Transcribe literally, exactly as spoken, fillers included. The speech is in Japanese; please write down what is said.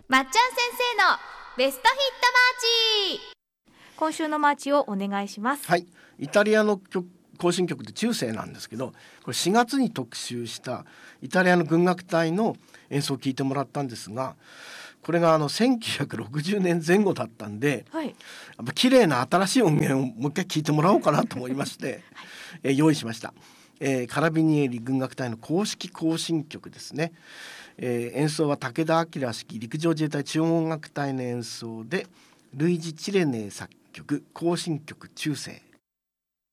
まっちゃん先生のベストヒットマーチ。 今週のマーチをお願いします。 はい、イタリアの曲行進曲で中世なんですけど、これしがつに特集したイタリアの軍楽隊の演奏を聴いてもらったんですが、これがあのせんきゅうひゃくろくじゅうねんぜん後だったんで、 はい、 やっぱ綺麗な新しい音源をもう一回聴いてもらおうかなと思いまして、はい、えー、用意しました、えー、カラビニエリ軍楽隊の公式行進曲ですね。えー、演奏は武田明式陸上自衛隊中央音楽隊の演奏で、ルイジ・チレネー作曲行進曲中世